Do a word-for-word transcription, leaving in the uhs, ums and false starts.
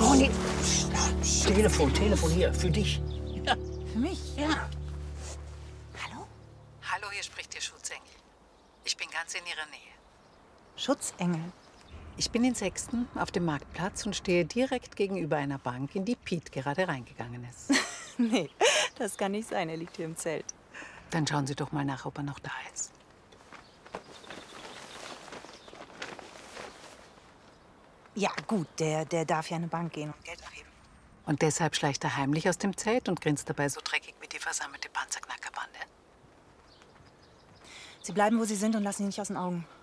Moni, Telefon, Telefon hier, für dich. Ja. Für mich? Ja. Hallo? Hallo, hier spricht Ihr Schutzengel. Ich bin ganz in Ihrer Nähe. Schutzengel? Ich bin in Sexten auf dem Marktplatz und stehe direkt gegenüber einer Bank, in die Piet gerade reingegangen ist. Nee, das kann nicht sein. Er liegt hier im Zelt. Dann schauen Sie doch mal nach, ob er noch da ist. Ja, gut, der, der darf ja an eine Bank gehen und Geld abheben. Und deshalb schleicht er heimlich aus dem Zelt und grinst dabei so dreckig wie die versammelte Panzerknackerbande. Sie bleiben, wo Sie sind und lassen ihn nicht aus den Augen.